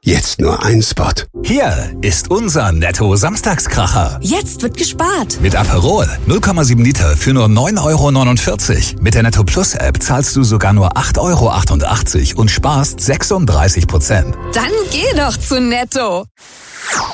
Jetzt nur ein Spot. Hier ist unser Netto-Samstagskracher. Jetzt wird gespart. Mit Aperol 0,7 Liter für nur 9,49 €. Mit der Netto Plus App zahlst du sogar nur 8,88 € und sparst 36%. Dann geh doch zu Netto.